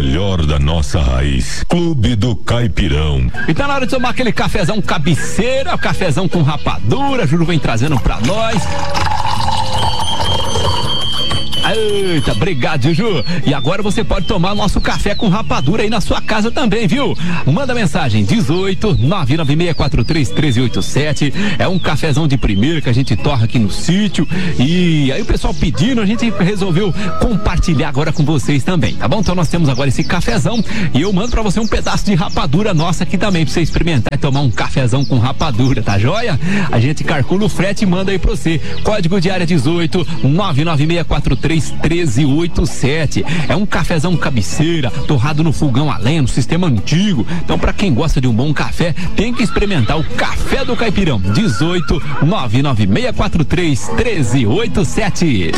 melhor da nossa raiz. Clube do Caipirão. E tá na hora de tomar aquele cafezão cabeceira, cafezão com rapadura. Júlio vem trazendo pra nós. Eita, obrigado, Juju. E agora você pode tomar nosso café com rapadura aí na sua casa também, viu? Manda mensagem 18 99643 1387. É um cafezão de primeira que a gente torra aqui no sítio. E aí o pessoal pedindo, a gente resolveu compartilhar agora com vocês também, tá bom? Então nós temos agora esse cafezão e eu mando pra você um pedaço de rapadura nossa aqui também, pra você experimentar e tomar um cafezão com rapadura, tá joia? A gente calcula o frete e manda aí pra você. Código de área 18 99643 1387. É um cafezão cabeceira, torrado no fogão a lenha, no sistema antigo. Então, pra quem gosta de um bom café, tem que experimentar o Café do Caipirão. 18 99643 1387.